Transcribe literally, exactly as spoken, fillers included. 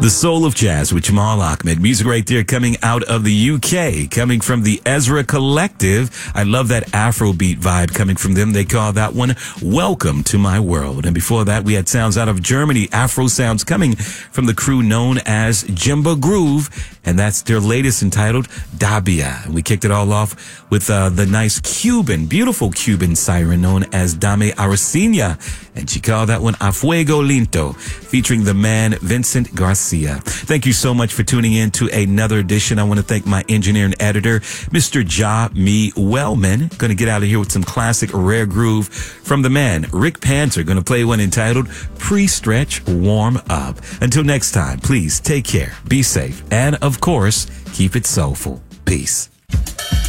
The Soul of Jazz with Jamal Ahmed. Music right there coming out of the U K, coming from the Ezra Collective. I love that Afrobeat vibe coming from them. They call that one Welcome to My World. And before that, we had sounds out of Germany, Afro sounds coming from the crew known as Jimba Groove. And that's their latest entitled Dabia. And we kicked it all off with uh, the nice Cuban, beautiful Cuban siren known as Dame Aracina. And she called that one A Fuego Linto, featuring the man Vincent Garcia. Thank you so much for tuning in to another edition. I want to thank my engineer and editor, Mister Ja Me Wellman. Going to get out of here with some classic rare groove from the man, Rick Panzer. Going to play one entitled Pre-Stretch Warm Up. Until next time, please take care, be safe, and of course, keep it soulful. Peace.